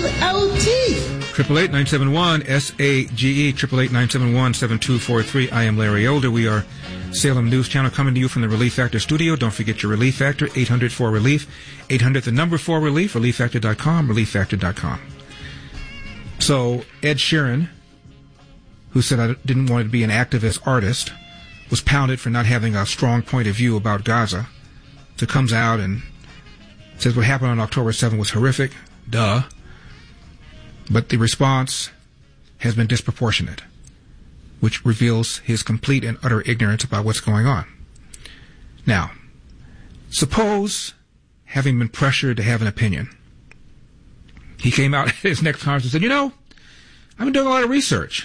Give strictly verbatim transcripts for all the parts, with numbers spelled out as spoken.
L T. Triple eight nine seven one S A G E. Triple eight nine seven one seven two four three. I am Larry Elder. We are Salem News Channel coming to you from the Relief Factor studio. Don't forget your Relief Factor. Eight hundred four relief. Eight hundred the number four relief. relief factor dot com. relief factor dot com. So Ed Sheeran, who said I didn't want to be an activist artist, was pounded for not having a strong point of view about Gaza. So comes out and says what happened on October seventh was horrific. Duh. But the response has been disproportionate, which reveals his complete and utter ignorance about what's going on. Now, suppose, having been pressured to have an opinion, he came out at his next conference and said, you know, I've been doing a lot of research.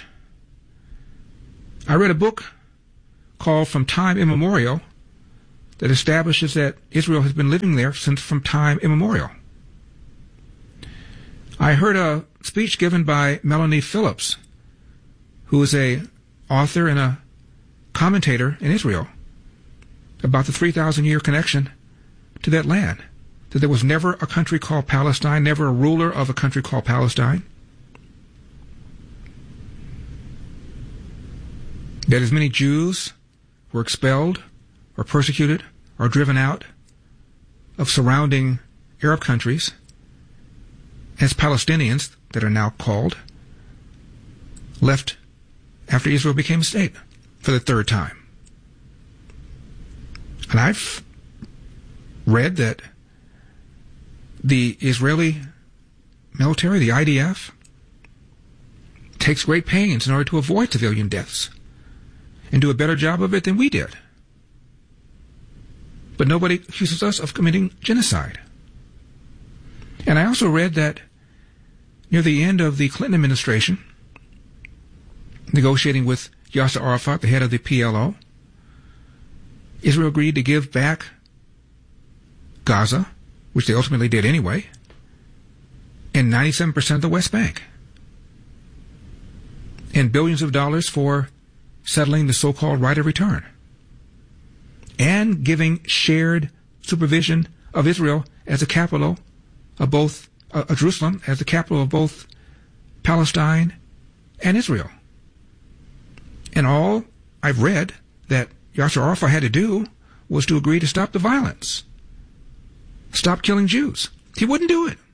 I read a book called From Time Immemorial that establishes that Israel has been living there since from time immemorial. I heard a speech given by Melanie Phillips, who is a author and a commentator in Israel, about the three thousand year connection to that land, that there was never a country called Palestine, never a ruler of a country called Palestine, that as many Jews were expelled or persecuted or driven out of surrounding Arab countries as Palestinians, that are now called, left after Israel became a state for the third time. And I've read that the Israeli military, the I D F, takes great pains in order to avoid civilian deaths and do a better job of it than we did. But nobody accuses us of committing genocide. And I also read that near the end of the Clinton administration, negotiating with Yasser Arafat, the head of the P L O, Israel agreed to give back Gaza, which they ultimately did anyway, and ninety-seven percent of the West Bank, and billions of dollars for settling the so-called right of return, and giving shared supervision of Israel as the capital of both, uh, Jerusalem as the capital of both Palestine and Israel. And all I've read that Yasser Arafat had to do was to agree to stop the violence, stop killing Jews. He wouldn't do it.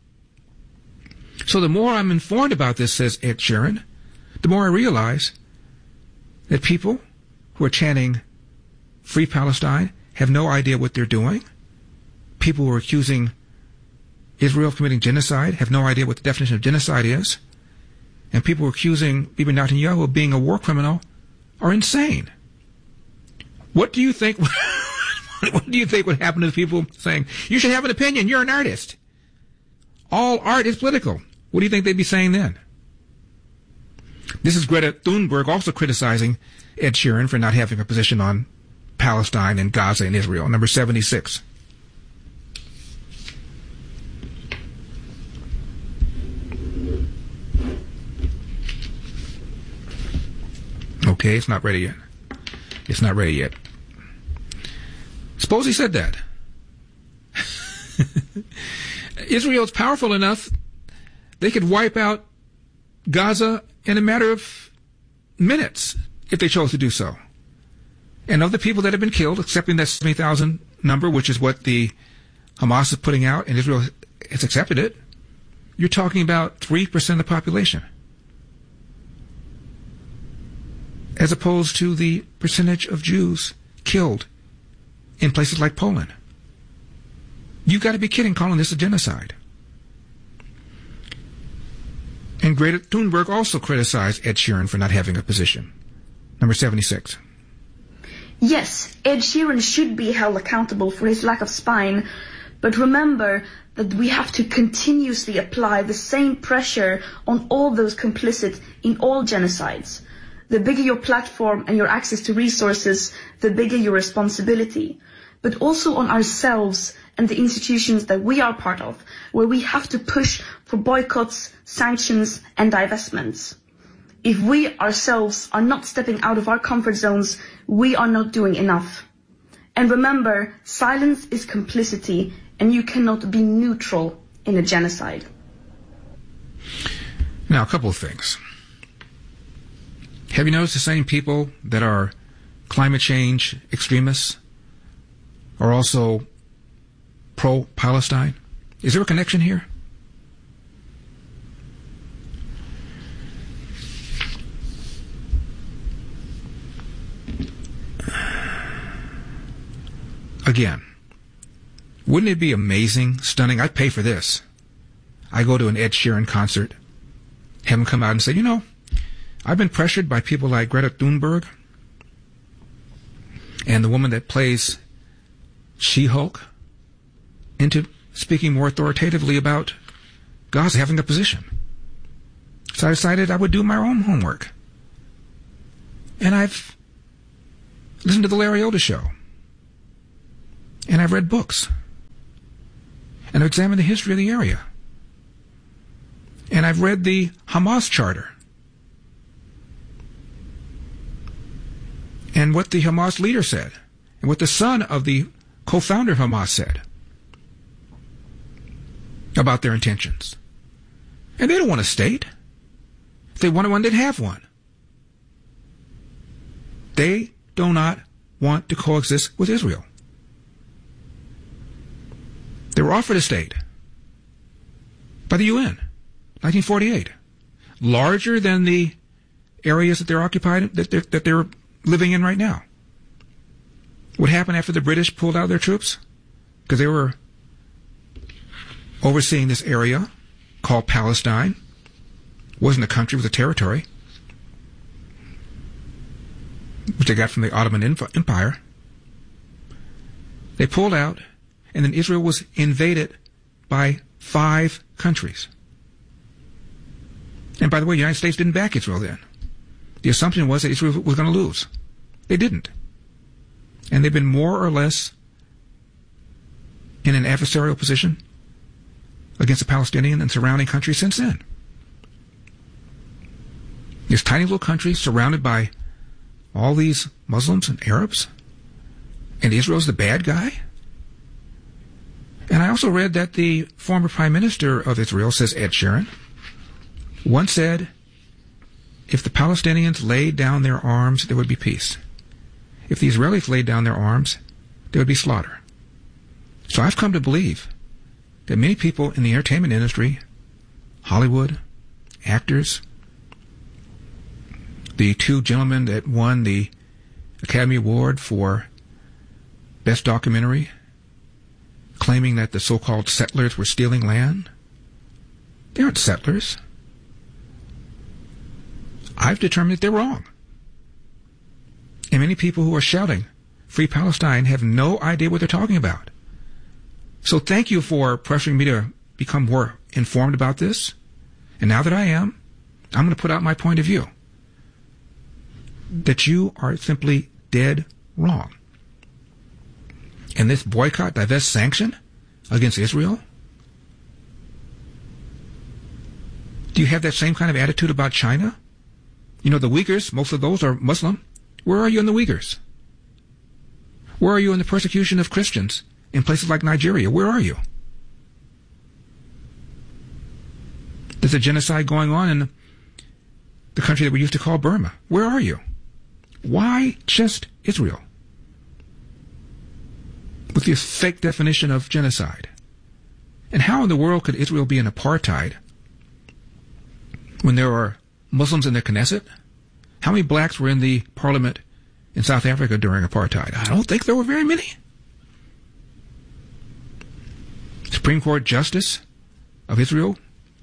So the more I'm informed about this, says Ed Sheeran, the more I realize that people who are chanting Free Palestine have no idea what they're doing. People who are accusing Israel of committing genocide have no idea what the definition of genocide is. And people who are accusing Bibi Netanyahu of being a war criminal are insane. What do you think, what do you think would happen to the people saying, you should have an opinion, you're an artist? All art is political. What do you think they'd be saying then? This is Greta Thunberg also criticizing Ed Sheeran for not having a position on Palestine and Gaza and Israel. Number seventy-six. Okay, it's not ready yet. It's not ready yet. Suppose he said that. Israel's powerful enough, they could wipe out Gaza in a matter of minutes if they chose to do so. And of the people that have been killed, accepting that seventy thousand number, which is what the Hamas is putting out, and Israel has accepted it, you're talking about three percent of the population, as opposed to the percentage of Jews killed in places like Poland. You've got to be kidding calling this a genocide. And Greta Thunberg also criticized Ed Sheeran for not having a position. Number seventy-six. Yes, Ed Sheeran should be held accountable for his lack of spine, but remember that we have to continuously apply the same pressure on all those complicit in all genocides. The bigger your platform and your access to resources, the bigger your responsibility, but also on ourselves and the institutions that we are part of, where we have to push for boycotts, sanctions, and divestments. If we ourselves are not stepping out of our comfort zones, we are not doing enough. And remember, silence is complicity, and you cannot be neutral in a genocide. Now, a couple of things. Have you noticed the same people that are climate change extremists are also pro-Palestine? Is there a connection here? Again, wouldn't it be amazing, stunning? I'd pay for this. I go to an Ed Sheeran concert, have him come out and say, you know, I've been pressured by people like Greta Thunberg and the woman that plays She-Hulk into speaking more authoritatively about Gaza having a position. So I decided I would do my own homework. And I've listened to the Larry Elder Show. And I've read books. And I've examined the history of the area. And I've read the Hamas Charter. And what the Hamas leader said. And what the son of the co-founder of Hamas said about their intentions. And they don't want a state. If they wanted one, they'd have one. They do not want to coexist with Israel. They were offered a state by the U N, nineteen forty-eight, larger than the areas that they're occupied, that they're, that they're living in right now. What happened after the British pulled out their troops? Because they were overseeing this area called Palestine. It wasn't a country, it was a territory, which they got from the Ottoman Empire. They pulled out, and then Israel was invaded by five countries. And by the way, the United States didn't back Israel then. The assumption was that Israel was going to lose. They didn't. And they've been more or less in an adversarial position against the Palestinian and surrounding countries since then. This tiny little country surrounded by all these Muslims and Arabs, and Israel's the bad guy? And I also read that the former Prime Minister of Israel, says Ed Sheeran, once said, if the Palestinians laid down their arms, there would be peace. If the Israelis laid down their arms, there would be slaughter. So I've come to believe that many people in the entertainment industry, Hollywood, actors, the two gentlemen that won the Academy Award for Best Documentary, claiming that the so-called settlers were stealing land, they aren't settlers. I've determined that they're wrong. And many people who are shouting Free Palestine have no idea what they're talking about. So thank you for pressuring me to become more informed about this. And now that I am, I'm going to put out my point of view. That you are simply dead wrong. And this boycott, divest, sanction against Israel? Do you have that same kind of attitude about China? You know, the Uyghurs, most of those are Muslim. Where are you in the Uyghurs? Where are you in the persecution of Christians in places like Nigeria? Where are you? There's a genocide going on in the country that we used to call Burma. Where are you? Why just Israel? With this fake definition of genocide. And how in the world could Israel be an apartheid when there are Muslims in the Knesset? How many blacks were in the parliament in South Africa during apartheid? I don't think there were very many. Supreme Court Justice of Israel,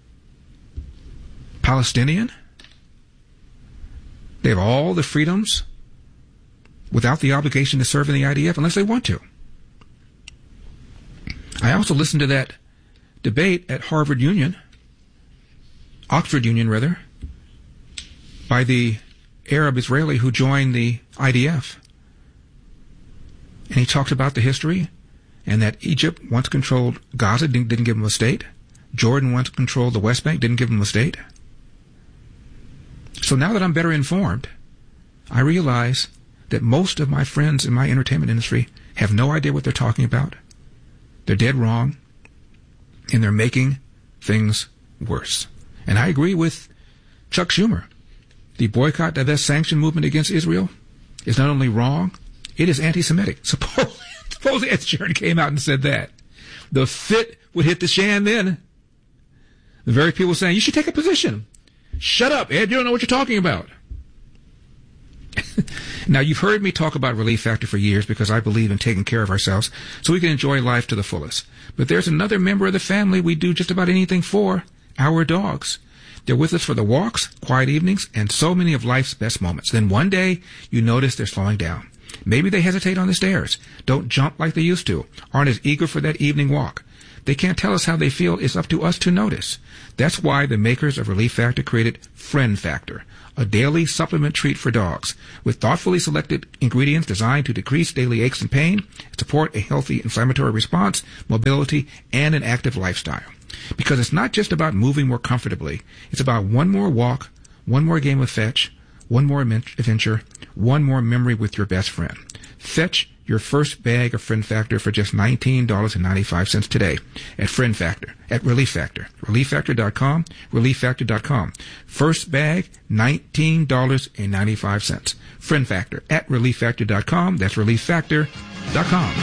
Palestinian. They have all the freedoms without the obligation to serve in the I D F unless they want to. I also listened to that debate at Harvard Union, Oxford Union rather, by the Arab Israeli who joined the I D F. And he talked about the history and that Egypt once controlled Gaza, didn't, didn't give them a state. Jordan once controlled the West Bank, didn't give them a state. So now that I'm better informed, I realize that most of my friends in my entertainment industry have no idea what they're talking about. They're dead wrong, and they're making things worse. And I agree with Chuck Schumer. The boycott, divest, sanction movement against Israel is not only wrong, it is anti-Semitic. Suppose, suppose Ed Sheeran came out and said that. The fit would hit the shan then. The very people saying, you should take a position. Shut up, Ed, you don't know what you're talking about. Now, you've heard me talk about Relief Factor for years because I believe in taking care of ourselves so we can enjoy life to the fullest. But there's another member of the family we do just about anything for, our dogs. They're with us for the walks, quiet evenings, and so many of life's best moments. Then one day, you notice they're slowing down. Maybe they hesitate on the stairs, don't jump like they used to, aren't as eager for that evening walk. They can't tell us how they feel. It's up to us to notice. That's why the makers of Relief Factor created Friend Factor, a daily supplement treat for dogs with thoughtfully selected ingredients designed to decrease daily aches and pain, support a healthy inflammatory response, mobility, and an active lifestyle. Because it's not just about moving more comfortably. It's about one more walk, one more game of fetch, one more adventure, one more memory with your best friend. Fetch your first bag of Friend Factor for just nineteen dollars and ninety-five cents today at Friend Factor, at Relief Factor, relief factor dot com, relief factor dot com. First bag, nineteen dollars and ninety-five cents. Friend Factor at relief factor dot com. That's relief factor dot com.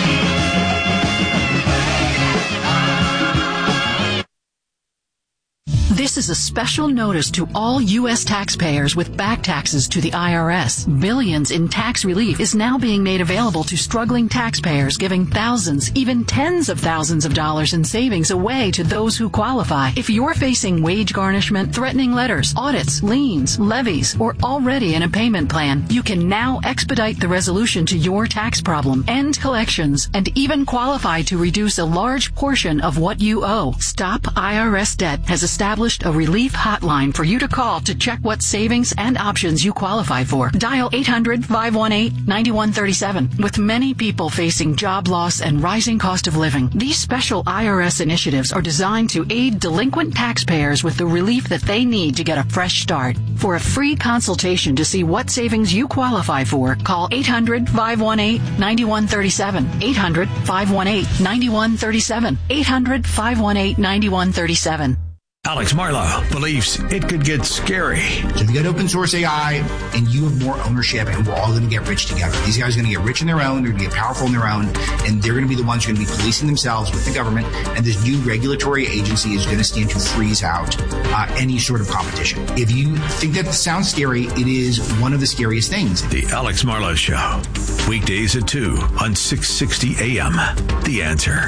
This is a special notice to all U S taxpayers with back taxes to the I R S. Billions in tax relief is now being made available to struggling taxpayers, giving thousands, even tens of thousands of dollars in savings away to those who qualify. If you're facing wage garnishment, threatening letters, audits, liens, levies, or already in a payment plan, you can now expedite the resolution to your tax problem, end collections, and even qualify to reduce a large portion of what you owe. Stop I R S Debt has established a relief hotline for you to call to check what savings and options you qualify for. Dial eight hundred, five one eight, nine one three seven. With many people facing job loss and rising cost of living, these special I R S initiatives are designed to aid delinquent taxpayers with the relief that they need to get a fresh start. For a free consultation to see what savings you qualify for, call eight hundred, five one eight, nine one three seven. eight hundred, five one eight, nine one three seven. eight hundred, five one eight, nine one three seven. Alex Marlow believes it could get scary. So if you got open source A I and you have more ownership and we're all going to get rich together. These guys are going to get rich in their own, they're going to get powerful in their own, and they're going to be the ones who are going to be policing themselves with the government, and this new regulatory agency is going to stand to freeze out uh, any sort of competition. If you think that sounds scary, it is one of the scariest things. The Alex Marlow Show, weekdays at two on six sixty A M. The Answer.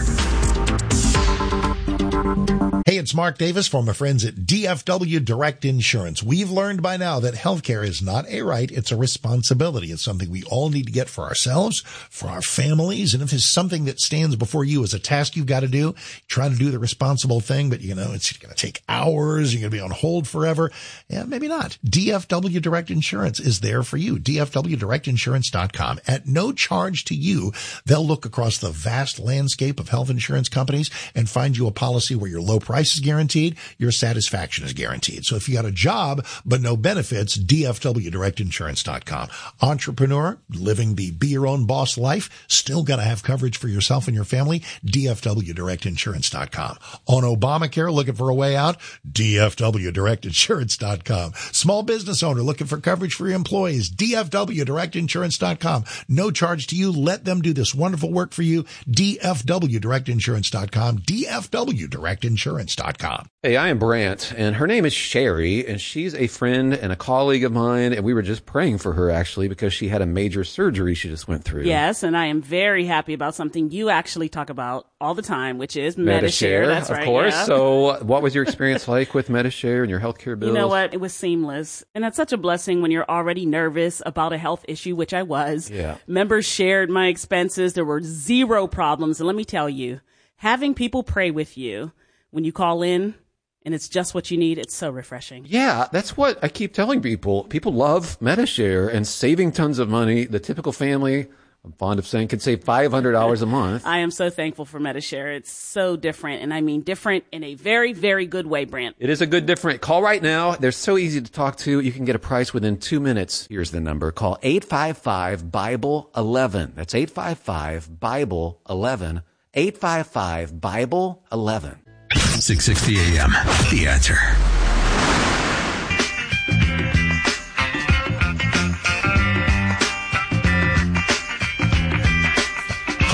Hey, it's Mark Davis from my friends at D F W Direct Insurance. We've learned by now that healthcare is not a right, it's a responsibility. It's something we all need to get for ourselves, for our families, and if it's something that stands before you as a task you've got to do, try to do the responsible thing, but you know, it's going to take hours, you're going to be on hold forever. Yeah, maybe not. D F W Direct Insurance is there for you. D F W direct insurance dot com. At no charge to you, they'll look across the vast landscape of health insurance companies and find you a policy where your low price is guaranteed, your satisfaction is guaranteed. So if you got a job but no benefits, D F W direct insurance dot com. Entrepreneur, living the be your own boss life, still got to have coverage for yourself and your family, D F W direct insurance dot com. On Obamacare, looking for a way out, D F W direct insurance dot com. Small business owner looking for coverage for your employees, D F W direct insurance dot com. No charge to you. Let them do this wonderful work for you, D F W direct insurance dot com, D F W direct insurance dot com. Hey, I am Brant, and her name is Sherry, and she's a friend and a colleague of mine, and we were just praying for her, actually, because she had a major surgery she just went through. Yes, and I am very happy about something you actually talk about all the time, which is Medi-Share. That's of right, course. yeah. So what was your experience like with Medi-Share and your healthcare bills? You know what? It was seamless. And that's such a blessing when you're already nervous about a health issue, which I was. Yeah. Members shared my expenses. There were zero problems. And let me tell you, having people pray with you when you call in, and it's just what you need, it's so refreshing. Yeah, that's what I keep telling people. People love Medi-Share and saving tons of money. The typical family, I'm fond of saying, could save five hundred dollars a month. I am so thankful for Medi-Share. It's so different, and I mean different in a very, very good way, Brant. It is a good different. Call right now. They're so easy to talk to. You can get a price within two minutes. Here's the number. Call eight five five, Bible eleven. That's eight five five, Bible eleven. eight five five, Bible eleven. six sixty A M. The Answer.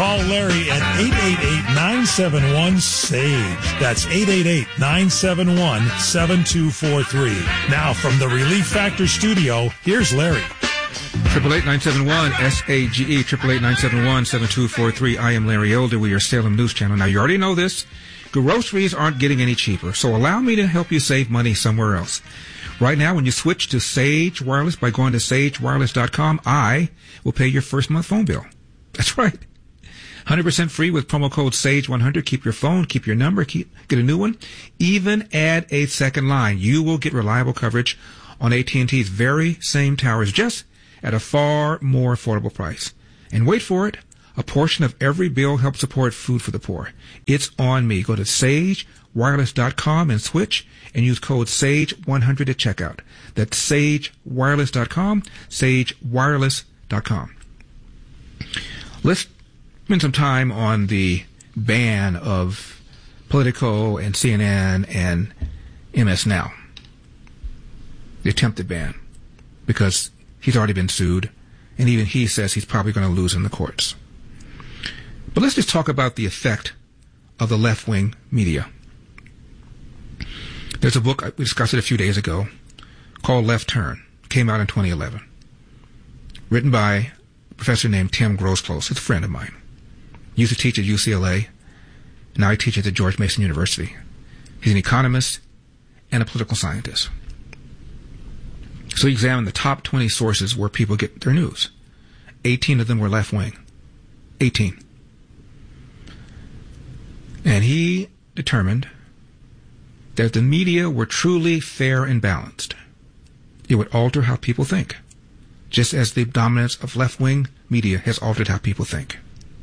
Call Larry at eight eight eight, nine seven one, S A G E. That's eight eight eight, nine seven one, seven two four three. Now from the Relief Factor studio, here's Larry. Triple eight nine seven one S A G E, triple eight nine seven one seven two four three. I am Larry Elder. We are Salem News Channel. Now, you already know this. Groceries aren't getting any cheaper, so allow me to help you save money somewhere else. Right now, when you switch to Sage Wireless by going to sage wireless dot com, I will pay your first month phone bill. That's right. one hundred percent free with promo code sage one hundred. Keep your phone, keep your number, keep, get a new one. Even add a second line. You will get reliable coverage on A T and T's very same towers, just at a far more affordable price. And wait for it. A portion of every bill helps support food for the poor. It's on me. Go to sage wireless dot com and switch and use code sage one hundred at checkout. That's sage wireless dot com, sage wireless dot com. Let's spend some time on the ban of Politico and C N N and M S Now. The attempted ban. Because he's already been sued, and even he says he's probably going to lose in the courts. But let's just talk about the effect of the left-wing media. There's a book, we discussed it a few days ago, called Left Turn. Came out in twenty eleven. Written by a professor named Tim Grosclose. It's a friend of mine. Used to teach at U C L A. Now he teaches at George Mason University. He's an economist and a political scientist. So he examined the top twenty sources where people get their news. eighteen of them were left-wing. eighteen. And he determined that if the media were truly fair and balanced, it would alter how people think, just as the dominance of left-wing media has altered how people think.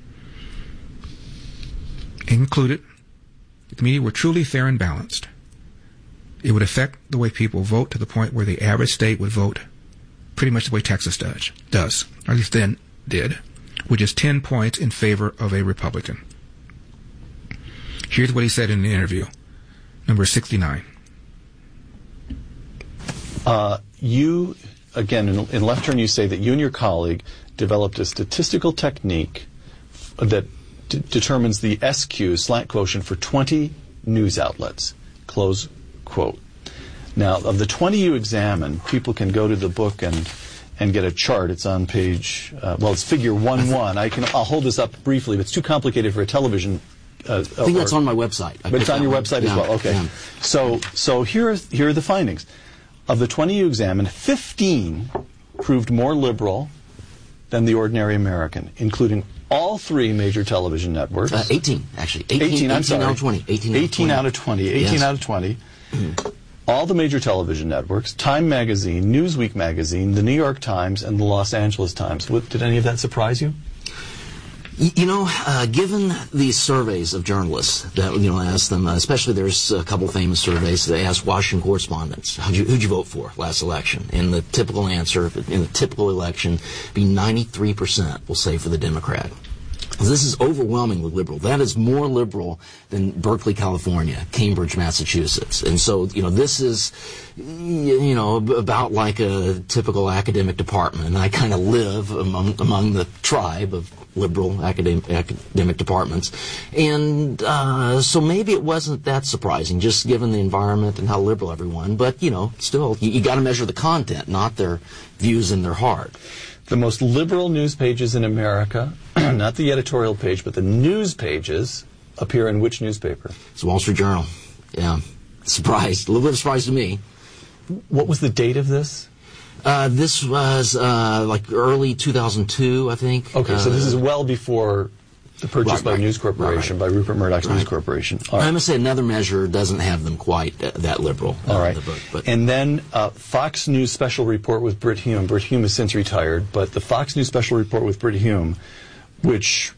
It included, if the media were truly fair and balanced, it would affect the way people vote to the point where the average state would vote pretty much the way Texas does, does or at least then did, which is ten points in favor of a Republican. Here's what he said in the interview, number sixty-nine. Uh, you, again, in, in Left Turn, you say that you and your colleague developed a statistical technique that d- determines the S Q, slant quotient, for twenty news outlets, close quote. Now, of the twenty you examine, people can go to the book and and get a chart. It's on page, uh, well, it's figure one one. I can, I'll hold this up briefly, but it's too complicated for a television. Uh, I think or, that's on my website. I but it's on your one. website yeah, as well. Okay. Yeah. So, so here are, here are the findings. Of the twenty you examined, fifteen proved more liberal than the ordinary American, including all three major television networks. Uh, eighteen, actually. eighteen, eighteen, I'm eighteen sorry. out of twenty. eighteen, eighteen out of twenty. eighteen yes. out of twenty. All the major television networks, Time Magazine, Newsweek Magazine, the New York Times, and the Los Angeles Times. What, did any of that surprise you? You know, uh, given these surveys of journalists that, you know, ask them, uh, especially there's a couple famous surveys that ask Washington correspondents, how'd you, who'd you vote for last election? And the typical answer in the typical election be ninety-three percent will say for the Democrat. This is overwhelmingly liberal. That is more liberal than Berkeley, California, Cambridge, Massachusetts. And so, you know, this is, you know, about like a typical academic department. And I kind of live among among the tribe of liberal academic, academic departments. And uh, so maybe it wasn't that surprising, just given the environment and how liberal everyone. But, you know, still, you, you got to measure the content, not their views in their heart. The most liberal news pages in America, not the editorial page, but the news pages, appear in which newspaper? It's the Wall Street Journal. Yeah. Surprised. A little bit of a surprise to me. What was the date of this? Uh, this was uh, like early two thousand two, I think. Okay, uh, so this is well before the purchase right, by right, News Corporation, right, right. by Rupert Murdoch's right. News Corporation. All right. I must say another measure doesn't have them quite uh, that liberal. Uh, All right. The book, but. And then uh, Fox News Special Report with Brit Hume. Brit Hume has since retired, but the Fox News Special Report with Brit Hume, which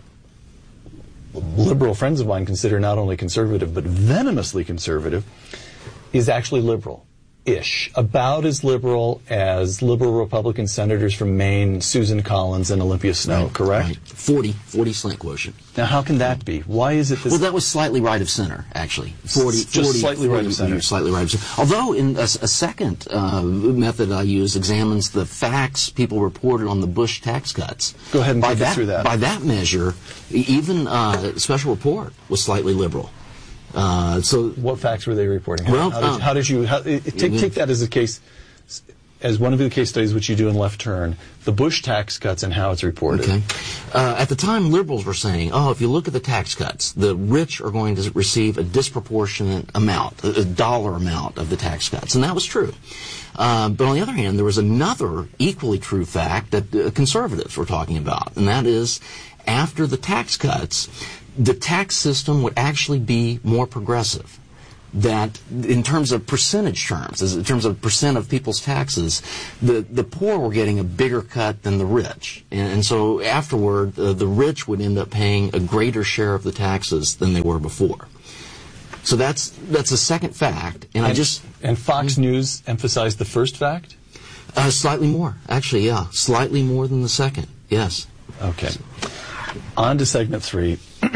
liberal friends of mine consider not only conservative but venomously conservative, is actually liberal. Ish, about as liberal as liberal Republican senators from Maine, Susan Collins and Olympia Snow, right, correct? Right. forty, forty slant quotient. Now, how can that be? Why is it this? Well, that was slightly right of center, actually. forty, Just forty, slightly forty, right of center. Slightly right of center. Although, in a, a second uh, method I use examines the facts people reported on the Bush tax cuts. Go ahead and by take that, us through that. By that measure, even uh, special report was slightly liberal. Uh, so, what facts were they reporting? How, well, how, did, um, how did you how, take take that as a case, as one of the case studies which you do in Left Turn, the Bush tax cuts and how it's reported? Okay. Uh, at the time, liberals were saying, "Oh, if you look at the tax cuts, the rich are going to receive a disproportionate amount, a, a dollar amount of the tax cuts," and that was true. Uh, but on the other hand, there was another equally true fact that uh, conservatives were talking about, and that is, after the tax cuts, the tax system would actually be more progressive. That in terms of percentage terms, as in terms of percent of people's taxes, the, the poor were getting a bigger cut than the rich. And, and so afterward, uh, the rich would end up paying a greater share of the taxes than they were before. So that's that's a second fact. And, and I just... And Fox mm-hmm. News emphasized the first fact? Uh, slightly more, actually, yeah. Slightly more than the second, yes. Okay. On to segment three,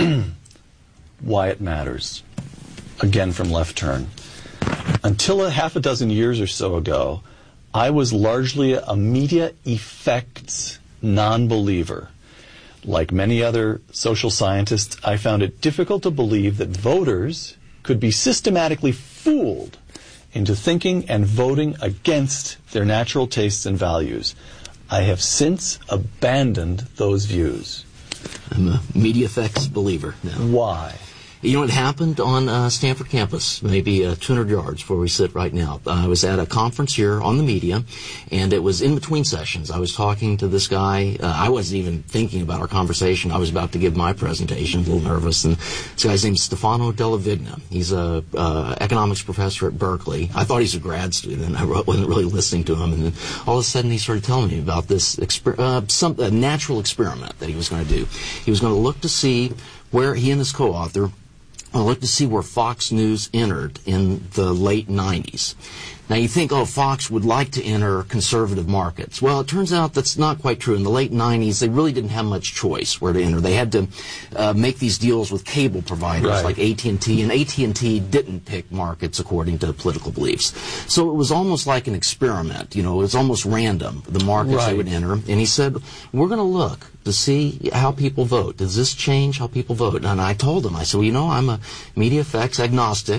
why it matters. Again from Left Turn. Until a half a dozen years or so ago, I was largely a media effects non-believer. Like many other social scientists, I found it difficult to believe that voters could be systematically fooled into thinking and voting against their natural tastes and values. I have since abandoned those views. I'm a media effects believer now. Why? You know, it happened on uh, Stanford campus, maybe uh, two hundred yards where we sit right now. Uh, I was at a conference here on the media, and it was in between sessions. I was talking to this guy. Uh, I wasn't even thinking about our conversation. I was about to give my presentation, a little nervous. And this guy's named Stefano Della Vigna. He's a uh, economics professor at Berkeley. I thought he's a grad student. I wasn't really listening to him. And then all of a sudden he started telling me about this exper- uh, some a natural experiment that he was going to do. He was going to look to see where he and his co-author I'll look to see where Fox News entered in the late nineties. Now you think, oh, Fox would like to enter conservative markets. Well, it turns out that's not quite true. In the late nineties, they really didn't have much choice where to enter. They had to uh, make these deals with cable providers right. like A T and T, and A T and T didn't pick markets according to political beliefs. So it was almost like an experiment. You know, it was almost random, the markets right. they would enter. And he said, we're going to look to see how people vote. Does this change how people vote? And I told him, I said, well, you know, I'm a media effects agnostic.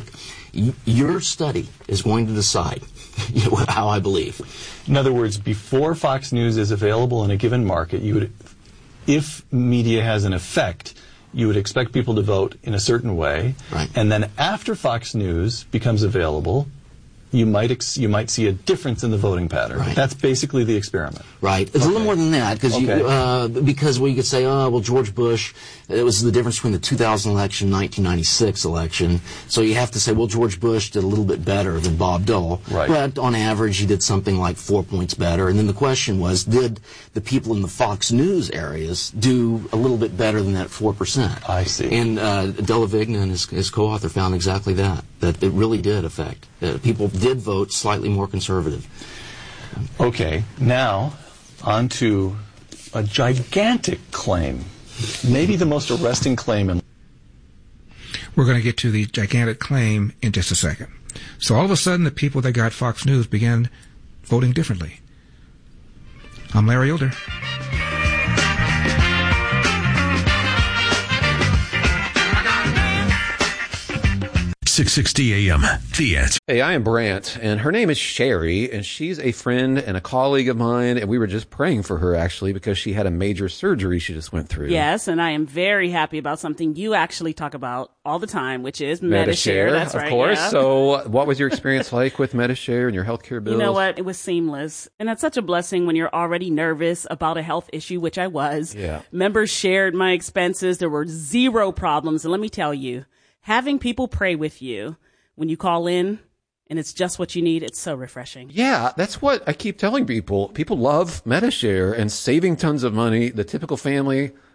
Your study is going to decide how I believe. In other words, before Fox News is available in a given market, you would, if media has an effect, you would expect people to vote in a certain way. Right. And then after Fox News becomes available, you might ex- you might see a difference in the voting pattern. Right. That's basically the experiment. Right. It's okay. A little more than that, because okay. you uh, because well, you could say, oh, well, George Bush, it was the difference between the two thousand election and nineteen ninety-six election. So you have to say, well, George Bush did a little bit better than Bob Dole. Right. But on average, he did something like four points better. And then the question was, did the people in the Fox News areas do a little bit better than that four percent? I see. And uh, Della Vigna and his, his co-author found exactly that, that it really did affect. Uh, people did vote slightly more conservative. Okay, now on to a gigantic claim, maybe the most arresting claim in. We're going to get to the gigantic claim in just a second. So all of a sudden, the people that got Fox News began voting differently. I'm Larry Elder. six sixty A M, The Answer. Hey, I am Brant, and her name is Sherry, and she's a friend and a colleague of mine, and we were just praying for her, actually, because she had a major surgery she just went through. Yes, and I am very happy about something you actually talk about all the time, which is Medi-Share. Medi-Share. That's of right, course. yeah. So what was your experience like with Medi-Share and your healthcare bills? You know what? It was seamless. And that's such a blessing when you're already nervous about a health issue, which I was. Yeah. Members shared my expenses. There were zero problems. And let me tell you, having people pray with you when you call in and it's just what you need, it's so refreshing. Yeah, that's what I keep telling people. People love Medi-Share and saving tons of money. The typical family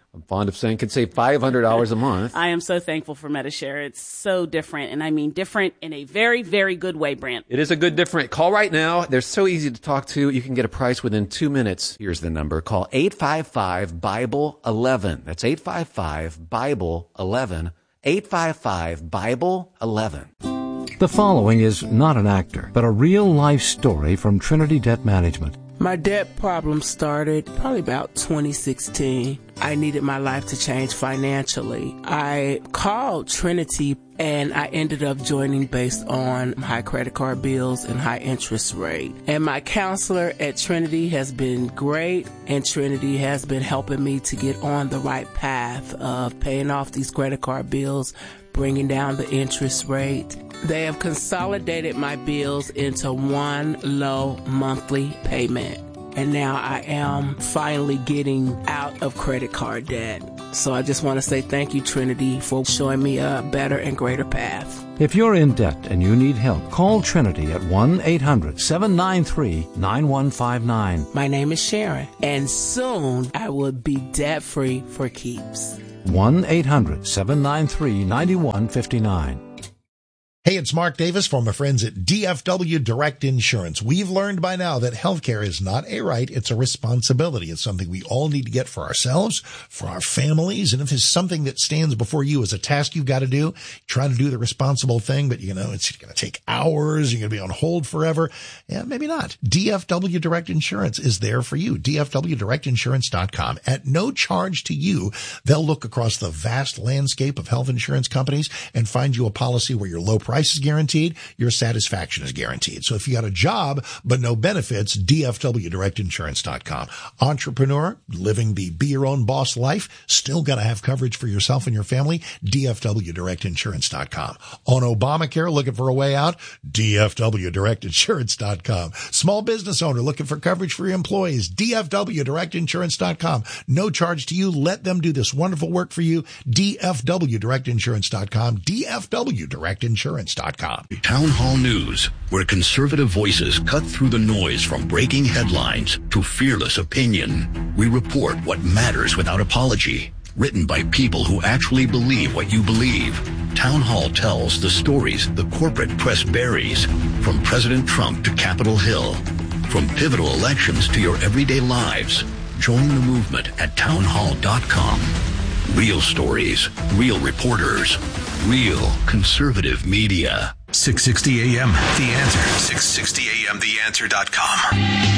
I'm fond of saying can save five hundred dollars a month. I am so thankful for Medi-Share. It's so different, and I mean different in a very, very good way, Brent. It is a good different. Call right now. They're so easy to talk to. You can get a price within two minutes. Here's the number. Call eight five five, Bible eleven. That's eight five five, Bible eleven. eight five five, Bible eleven. The following is not an actor, but a real-life story from Trinity Debt Management. My debt problem started probably about twenty sixteen. I needed my life to change financially. I called Trinity and I ended up joining based on high credit card bills and high interest rate. And my counselor at Trinity has been great, and Trinity has been helping me to get on the right path of paying off these credit card bills, bringing down the interest rate. They have consolidated my bills into one low monthly payment. And now I am finally getting out of credit card debt. So I just want to say thank you, Trinity, for showing me a better and greater path. If you're in debt and you need help, call Trinity at one eight hundred, seven nine three, nine one five nine. My name is Sharon, and soon I will be debt-free for keeps. one eight hundred, seven nine three, nine one five nine. Hey, it's Mark Davis from my friends at D F W Direct Insurance. We've learned by now that healthcare is not a right, it's a responsibility. It's something we all need to get for ourselves, for our families, and if it's something that stands before you as a task you've got to do, try to do the responsible thing, but you know, it's going to take hours, you're going to be on hold forever. Yeah, maybe not. D F W Direct Insurance is there for you. D F W direct insurance dot com. At no charge to you, they'll look across the vast landscape of health insurance companies and find you a policy where your low price is guaranteed, your satisfaction is guaranteed. So if you got a job but no benefits, D F W direct insurance dot com. Entrepreneur, living the be your own boss life, still got to have coverage for yourself and your family, D F W direct insurance dot com. On Obamacare, looking for a way out, D F W direct insurance dot com. Small business owner looking for coverage for your employees, D F W direct insurance dot com. No charge to you. Let them do this wonderful work for you, D F W direct insurance dot com, D F W direct insurance dot com. Town Hall News, where conservative voices cut through the noise from breaking headlines to fearless opinion. We report what matters without apology. Written by people who actually believe what you believe. Town Hall tells the stories the corporate press buries, from President Trump to Capitol Hill, from pivotal elections to your everyday lives. Join the movement at town hall dot com. Real stories, real reporters, real conservative media. six sixty A M, The Answer. six sixty A M the answer dot com.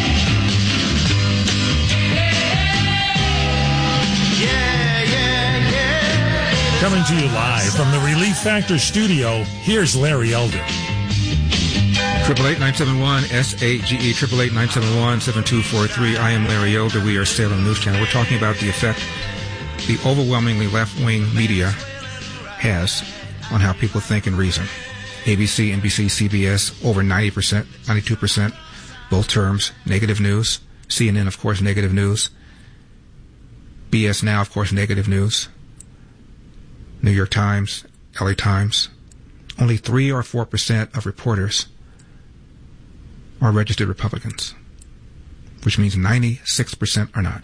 Yeah, yeah, yeah. Coming to you live from the Relief Factor studio, here's Larry Elder. Triple eight nine seven one S A G E triple eight nine seven one seven two four three. I am Larry Elder. We are Salem News Channel. We're talking about the effect the overwhelmingly left-wing media has on how people think and reason. A B C, N B C, C B S, over ninety percent, ninety-two percent, both terms, negative news. C N N, of course, negative news. B S Now, of course, negative news. New York Times, L A Times. Only three or four percent of reporters are registered Republicans, which means ninety-six percent are not.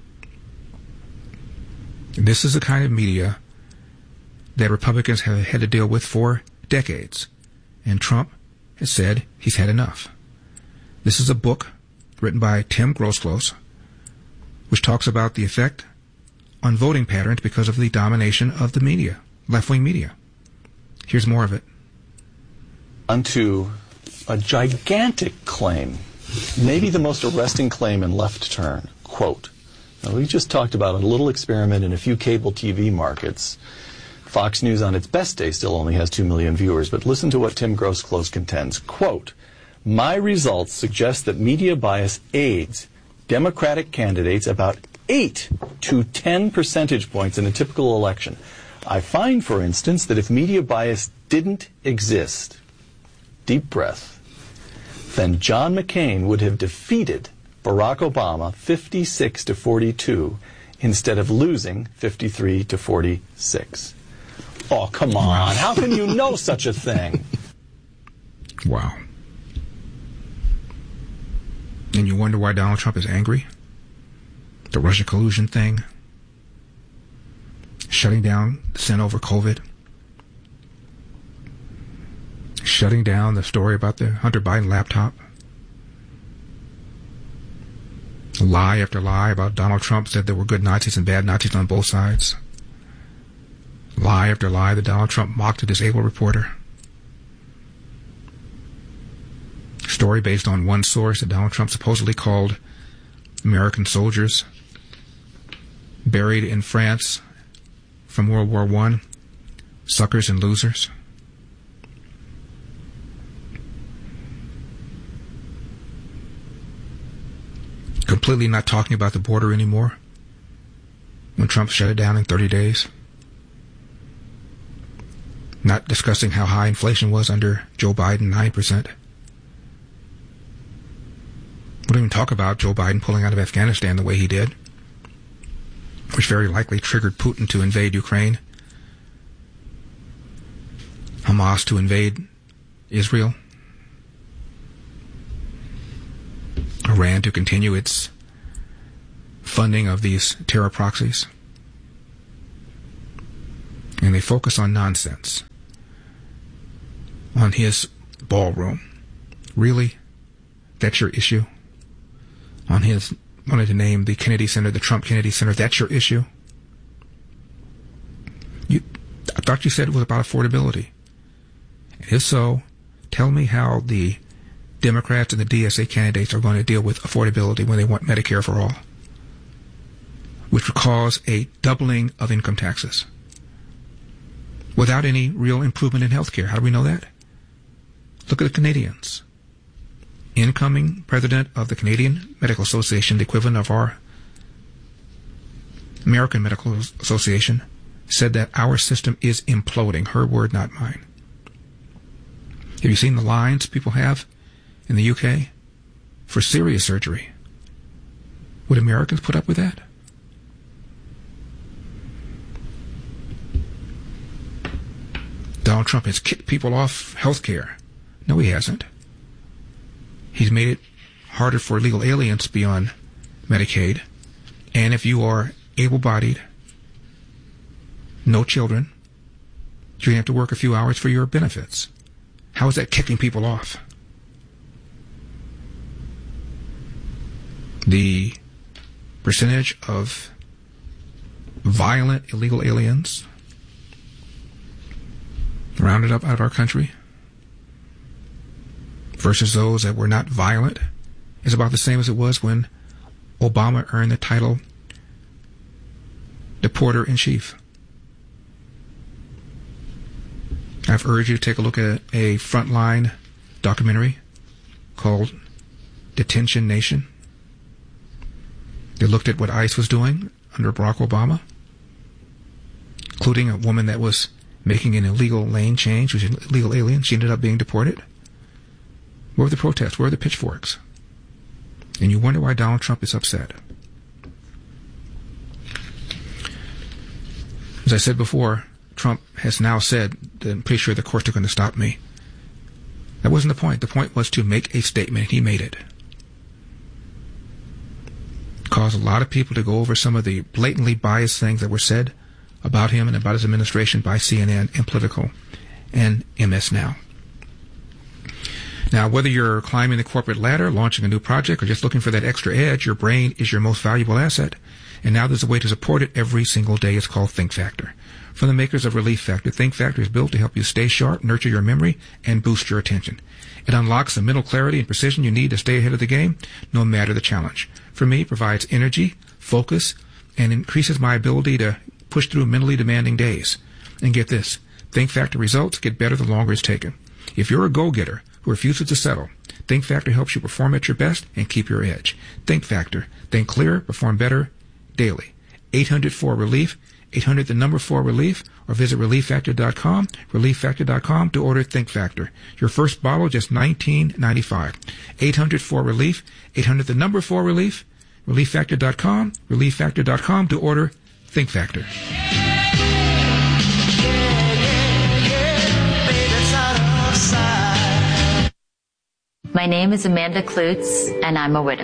This is the kind of media that Republicans have had to deal with for decades. And Trump has said he's had enough. This is a book written by Tim Grosclose, which talks about the effect on voting patterns because of the domination of the media, left-wing media. Here's more of it. Onto a gigantic claim, maybe the most arresting claim in Left Turn. Quote, now we just talked about a little experiment in a few cable T V markets. Fox News on its best day still only has two million viewers, but listen to what Tim Grosclose contends. Quote, my results suggest that media bias aids Democratic candidates about eight to ten percentage points in a typical election. I find, for instance, that if media bias didn't exist, deep breath, then John McCain would have defeated Barack Obama fifty-six to forty-two instead of losing fifty-three to forty-six. Oh, come on. How can you know such a thing? Wow. And you wonder why Donald Trump is angry? The Russia collusion thing? shutting down the Senate over COVID, shutting down the story about the Hunter Biden laptop, lie after lie about Donald Trump said there were good Nazis and bad Nazis on both sides, lie after lie that Donald Trump mocked a disabled reporter, story based on one source that Donald Trump supposedly called American soldiers buried in France from World War One suckers and losers. Completely not talking about the border anymore when Trump shut it down in thirty days. Not discussing how high inflation was under Joe Biden, nine percent. We don't even talk about Joe Biden pulling out of Afghanistan the way he did, which very likely triggered Putin to invade Ukraine, Hamas to invade Israel, Iran to continue its funding of these terror proxies. And they focus on nonsense, on his ballroom. Really? That's your issue? On his, wanted to name the Kennedy Center, the Trump Kennedy Center, that's your issue? You, I thought you said it was about affordability. And if so, tell me how the Democrats and the D S A candidates are going to deal with affordability when they want Medicare for all, which would cause a doubling of income taxes without any real improvement in health care. How do we know that? Look at the Canadians. Incoming president of the Canadian Medical Association, the equivalent of our American Medical Association, said that our system is imploding. Her word, not mine. Have you seen the lines people have in the U K for serious surgery? Would Americans put up with that? Donald Trump has kicked people off health care. No, he hasn't. He's made it harder for illegal aliens to be on Medicaid. And if you are able-bodied, no children, you're going to have to work a few hours for your benefits. How is that kicking people off? The percentage of violent illegal aliens rounded up out of our country versus those that were not violent is about the same as it was when Obama earned the title Deporter-in-Chief. I've urged you to take a look at a Frontline documentary called Detention Nation. They looked at what ICE was doing under Barack Obama, including a woman that was making an illegal lane change, which is an illegal alien. She ended up being deported. Where were the protests? Where are the pitchforks? And you wonder why Donald Trump is upset. As I said before, Trump has now said that I'm pretty sure the courts are going to stop me. That wasn't the point. The point was to make a statement. He made it. Caused a lot of people to go over some of the blatantly biased things that were said about him and about his administration by C N N and Politico and M S Now. Now, whether you're climbing the corporate ladder, launching a new project, or just looking for that extra edge, your brain is your most valuable asset. And now there's a way to support it every single day. It's called Think Factor. From the makers of Relief Factor, Think Factor is built to help you stay sharp, nurture your memory, and boost your attention. It unlocks the mental clarity and precision you need to stay ahead of the game, no matter the challenge. For me, it provides energy, focus, and increases my ability to push through mentally demanding days. And get this, Think Factor results get better the longer it's taken. If you're a go-getter who refuses to settle, Think Factor helps you perform at your best and keep your edge. Think Factor. Think clearer, perform better daily. eight hundred four relief, eight hundred the number four relief, or visit relief factor dot com, relief factor dot com to order Think Factor. Your first bottle just nineteen ninety-five. eight hundred four relief, eight hundred the number four relief, relief factor dot com, relief factor dot com to order Think Factor. My name is Amanda Klutz, and I'm a widow.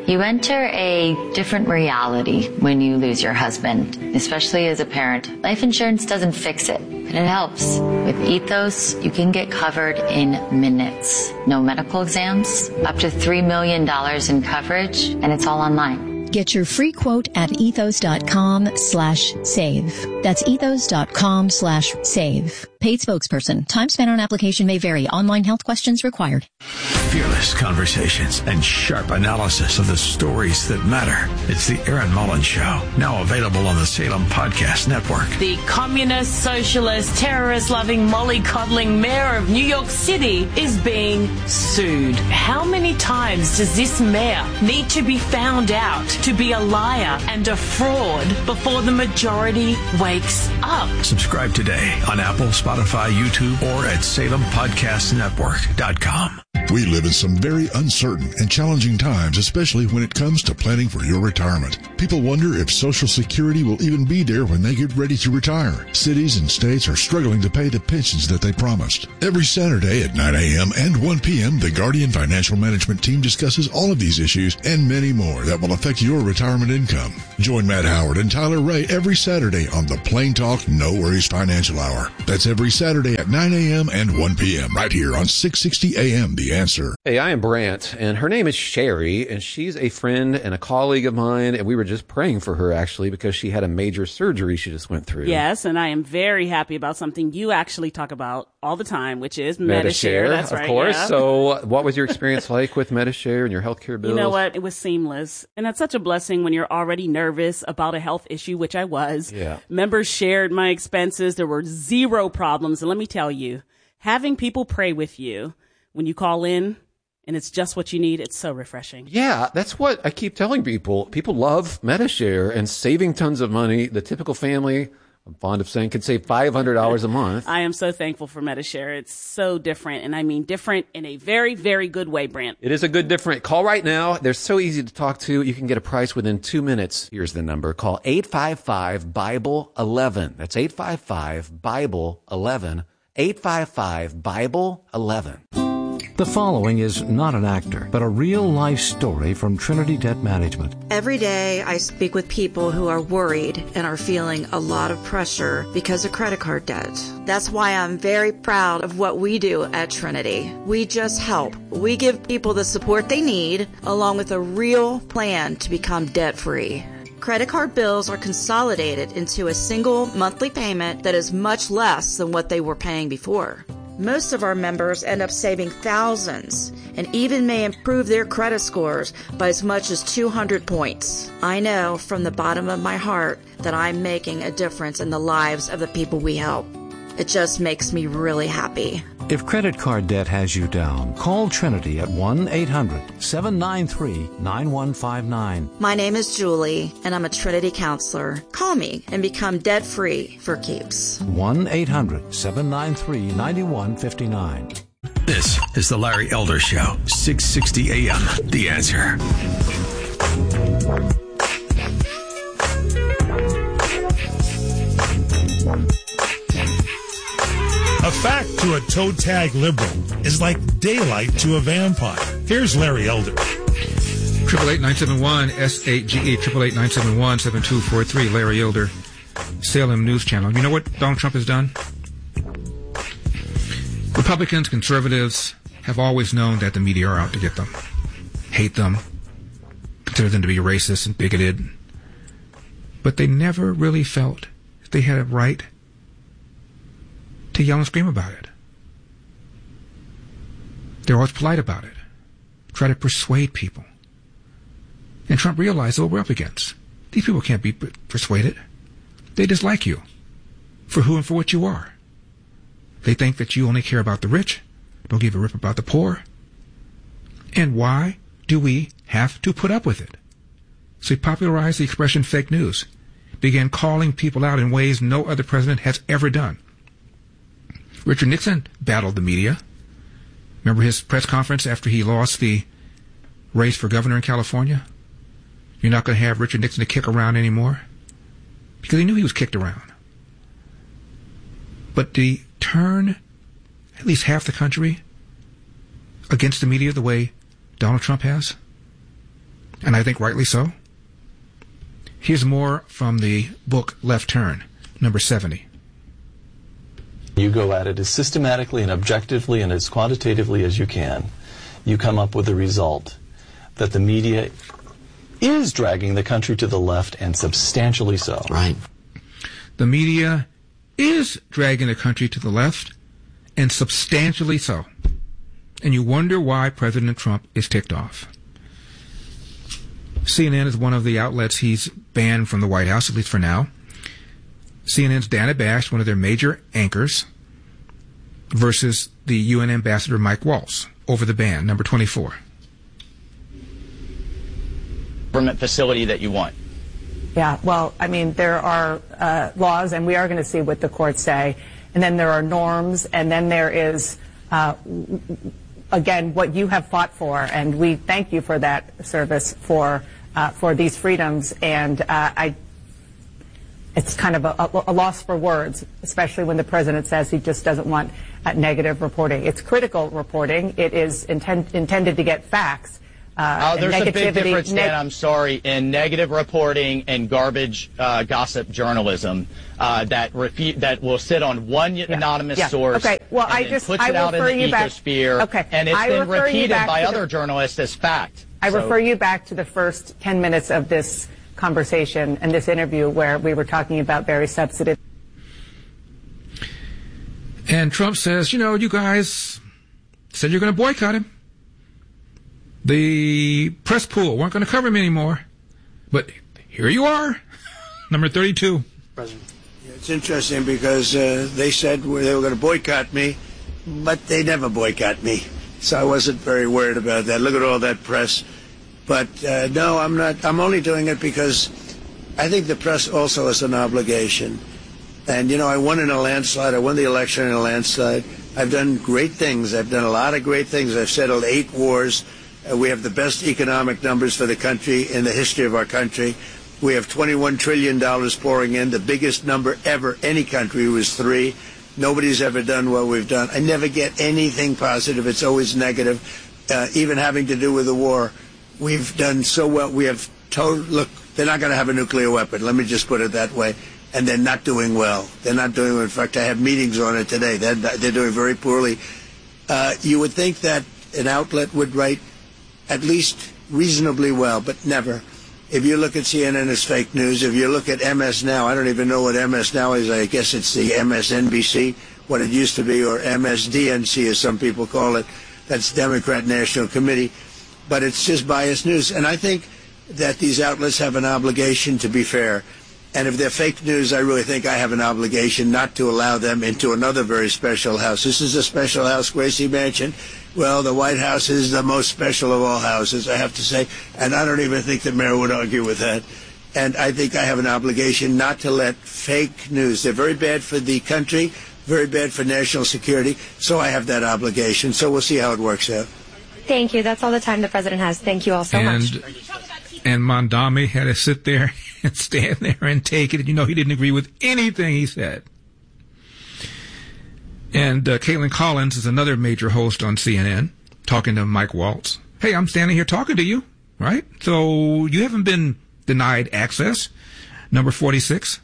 You enter a different reality when you lose your husband, especially as a parent. Life insurance doesn't fix it, but it helps. With Ethos, you can get covered in minutes. No medical exams, up to three million dollars in coverage, and it's all online. Get your free quote at ethos.com slash save. That's ethos.com slash save. Paid spokesperson. Time spent on application may vary. Online health questions required. Fearless conversations and sharp analysis of the stories that matter. It's the Erin Mullins Show, now available on the Salem Podcast Network. The communist, socialist, terrorist-loving, mollycoddling mayor of New York City is being sued. How many times does this mayor need to be found out to be a liar and a fraud before the majority wakes up? Subscribe today on Apple, Spotify, YouTube, or at salem podcast network dot com. We live in some very uncertain and challenging times, especially when it comes to planning for your retirement. People wonder if Social Security will even be there when they get ready to retire. Cities and states are struggling to pay the pensions that they promised. Every Saturday at nine a.m. and one p.m., the Guardian Financial Management team discusses all of these issues and many more that will affect your retirement income. Join Matt Howard and Tyler Ray every Saturday on the Plain Talk No Worries Financial Hour. That's every Saturday at nine a.m. and one p.m. right here on six sixty A M. The Answer. Hey, I am Brant, and her name is Sherry, and she's a friend and a colleague of mine, and we were just praying for her, actually, because she had a major surgery she just went through. Yes, and I am very happy about something you actually talk about all the time, which is Medi-Share. Medi-Share. That's of right, course. yeah. So what was your experience like with Medi-Share and your healthcare bills? You know what? It was seamless. And that's such a blessing when you're already nervous about a health issue, which I was. Yeah. Members shared my expenses. There were zero problems. And let me tell you, having people pray with you when you call in, and it's just what you need, it's so refreshing. Yeah, that's what I keep telling people. People love Medi-Share and saving tons of money. The typical family, I'm fond of saying, could save five hundred dollars a month. I am so thankful for Medi-Share. It's so different, and I mean different in a very, very good way, Brant. It is a good different. Call right now. They're so easy to talk to. You can get a price within two minutes. Here's the number. Call eight five five, Bible eleven. That's eight five five, Bible eleven. eight five five, Bible eleven. The following is not an actor, but a real-life story from Trinity Debt Management. Every day I speak with people who are worried and are feeling a lot of pressure because of credit card debt. That's why I'm very proud of what we do at Trinity. We just help. We give people the support they need, along with a real plan to become debt-free. Credit card bills are consolidated into a single monthly payment that is much less than what they were paying before. Most of our members end up saving thousands and even may improve their credit scores by as much as two hundred points. I know from the bottom of my heart that I'm making a difference in the lives of the people we help. It just makes me really happy. If credit card debt has you down, call Trinity at one eight hundred, seven nine three, nine one five nine. My name is Julie, and I'm a Trinity counselor. Call me and become debt-free for keeps. one eight hundred, seven nine three, nine one five nine. This is the Larry Elder Show, six sixty A M. The Answer. A fact to a toe tag liberal is like daylight to a vampire. Here's Larry Elder. Triple eight nine seven one S eight G E triple eight nine seven one seven two four three. Larry Elder, Salem News Channel. You know what Donald Trump has done? Republicans, conservatives have always known that the media are out to get them, hate them, consider them to be racist and bigoted, but they never really felt they had a right to yell and scream about it. They're always polite about it, try to persuade people. And Trump realized what we're up against. These people can't be persuaded. They dislike you for who and for what you are. They think that you only care about the rich, don't give a rip about the poor. And why do we have to put up with it? So he popularized the expression fake news, began calling people out in ways no other president has ever done. Richard Nixon battled the media. Remember his press conference after he lost the race for governor in California? You're not going to have Richard Nixon to kick around anymore? Because he knew he was kicked around. But did he turn at least half the country against the media the way Donald Trump has? and I think rightly so. Here's more from the book Left Turn, number seventy. You go at it as systematically and objectively and as quantitatively as you can. You come up with the result that the media is dragging the country to the left, and substantially so. Right. The media is dragging the country to the left, and substantially so. And you wonder why President Trump is ticked off. C N N is one of the outlets he's banned from the White House, at least for now. C N N's Dana Bash, one of their major anchors, versus the U N Ambassador Mike Waltz over the ban, number twenty-four. Government facility that you want. Yeah, well, I mean, there are uh, laws, and we are going to see what the courts say. And then there are norms, and then there is, uh, again, what you have fought for. And we thank you for that service for uh, for these freedoms. And uh, I, it's kind of a, a loss for words, especially when the president says he just doesn't want uh, negative reporting. It's critical reporting. It is intend, intended to get facts. Uh, oh, there's a big difference, Dan, I'm sorry, in negative reporting and garbage uh, gossip journalism uh, that refu- that will sit on one yeah. anonymous yeah. source okay. well, and I then just, puts I it out in the ecosphere, okay. and it's I been repeated by other the, journalists as fact. I so. refer you back to the first ten minutes of this conversation and this interview where we were talking about very substantive. And Trump says, you know, you guys said you're going to boycott him. The press pool weren't going to cover him anymore. But here you are, number thirty-two. President. Yeah, it's interesting because uh, they said they were going to boycott me, but they never boycott me. So I wasn't very worried about that. Look at all that press. But uh, no, I'm not. I'm only doing it because I think the press also has an obligation. And, you know, I won in a landslide. I won the election in a landslide. I've done great things. I've done a lot of great things. I've settled eight wars. Uh, we have the best economic numbers for the country in the history of our country. We have twenty-one trillion dollars pouring in. The biggest number ever any country was three. Nobody's ever done what we've done. I never get anything positive. It's always negative, uh, even having to do with the war. We've done so well. We have told, look, they're not going to have a nuclear weapon. Let me just put it that way. And they're not doing well. They're not doing well. In fact, I have meetings on it today. They're, they're doing very poorly. Uh, you would think that an outlet would write at least reasonably well, but never. If you look at C N N as fake news, if you look at M S Now, I don't even know what M S Now is. I guess it's the M S N B C, what it used to be, or M S D N C, as some people call it. That's Democrat National Committee. But it's just biased news. And I think that these outlets have an obligation to be fair. And if they're fake news, I really think I have an obligation not to allow them into another very special house. This is a special house, Gracie Mansion. Well, the White House is the most special of all houses, I have to say. And I don't even think the mayor would argue with that. And I think I have an obligation not to let fake news. They're very bad for the country, very bad for national security. So I have that obligation. So we'll see how it works out. Thank you. That's all the time the president has. Thank you all so and, much. And Mondami had to sit there and stand there and take it. You know, he didn't agree with anything he said. And uh, Caitlin Collins is another major host on C N N, talking to Mike Waltz. Hey, I'm standing here talking to you, right? So you haven't been denied access. Number forty-six.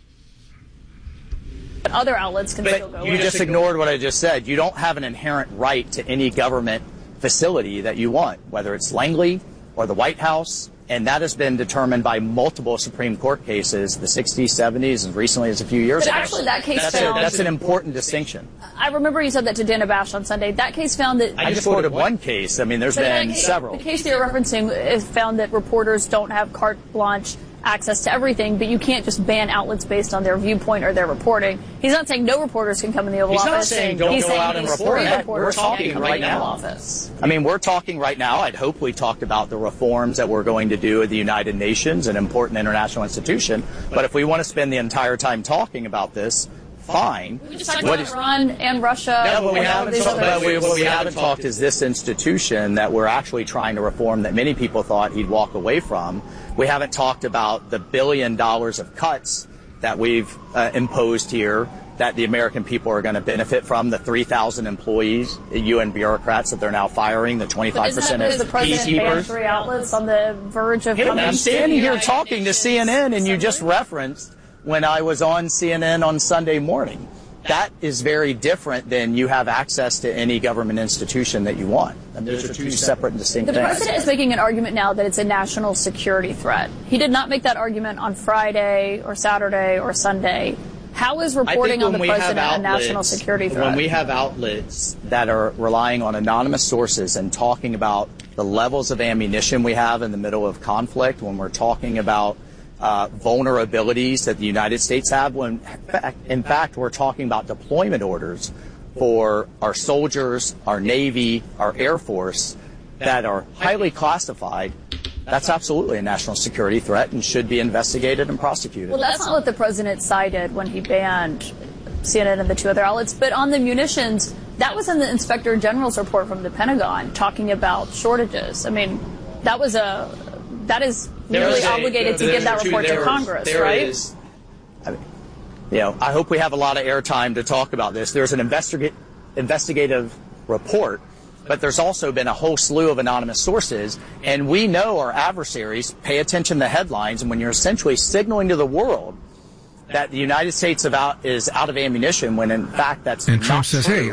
But other outlets can but still go you in. just ignored what I just said. You don't have an inherent right to any government facility that you want, whether it's Langley or the White House. And that has been determined by multiple Supreme Court cases, the sixties, seventies, as recently as a few years but ago. actually, that case that's, found... a, that's an important distinction. I remember you said that to Dana Bash on Sunday. That case found that... I just quoted one case. I mean, there's but been case, several. The case that you're referencing is found that reporters don't have carte blanche access to everything, but you can't just ban outlets based on their viewpoint or their reporting. He's not saying no reporters can come in the Oval He's Office. He's not saying don't He's go saying out and report. That, we're talking right now. Office. I mean, we're talking right now. I'd hope we talked about the reforms that we're going to do at the United Nations, an important international institution. But if we want to spend the entire time talking about this, fine. We just talked about Iran and Russia. No, what we, haven't, talk, but we, what we issues. haven't talked is this institution that we're actually trying to reform that many people thought he'd walk away from. We haven't talked about the billion dollars of cuts that we've uh, imposed here that the American people are going to benefit from, the three thousand employees, the U N bureaucrats that they're now firing, the twenty-five percent of of the president banned three outlets on the verge of Hey, coming I'm to standing the here United talking to C N N, and you just referenced when I was on C N N on Sunday morning. That is very different than you have access to any government institution that you want. And those are two separate and distinct The things. president is making an argument now that it's a national security threat. He did not make that argument on Friday or Saturday or Sunday. How is reporting on the president outlets, a national security threat? When we have outlets that are relying on anonymous sources and talking about the levels of ammunition we have in the middle of conflict, when we're talking about uh, vulnerabilities that the United States have, when in fact we're talking about deployment orders for our soldiers, our Navy, our Air Force that are highly classified, that's absolutely a national security threat and should be investigated and prosecuted. Well, that's not what the president cited when he banned C N N and the two other outlets. But on the munitions, that was in the Inspector General's report from the Pentagon talking about shortages. I mean, that was a that is nearly obligated to give that report to Congress, there right? Is, I mean, you know, I hope we have a lot of airtime to talk about this. There's an investiga- investigative report, but there's also been a whole slew of anonymous sources, and we know our adversaries pay attention to headlines, and when you're essentially signaling to the world that the United States about, is out of ammunition, when in fact that's and Trump not says, true. hey,